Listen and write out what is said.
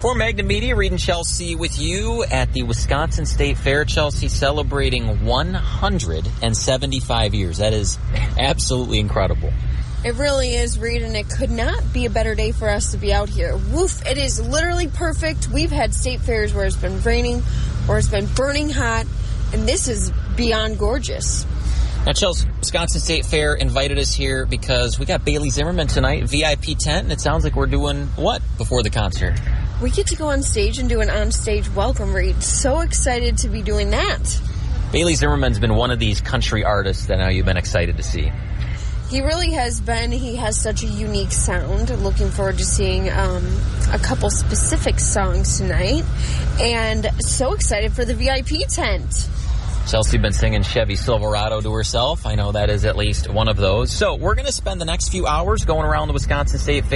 For Magna Media, Reed and Chelsea with you at the Wisconsin State Fair. Chelsea celebrating 175 years. That is absolutely incredible. It really is, Reed, and it could not be a better day for us to be out here. Woof, it is literally perfect. We've had state fairs where it's been raining, where it's been burning hot, and this is beyond gorgeous. Now, Chelsea, Wisconsin State Fair invited us here because we got Bailey Zimmerman tonight, VIP tent, and it sounds like we're doing what before the concert? We get to go on stage and do an on-stage welcome, Reed. So excited to be doing that. Bailey Zimmerman's been one of these country artists that now you've been excited to see. He really has been. He has such a unique sound. Looking forward to seeing a couple specific songs tonight. And so excited for the VIP tent. Chelsea been singing Chevy Silverado to herself. I know that is at least one of those. So we're going to spend the next few hours going around the Wisconsin State Fair.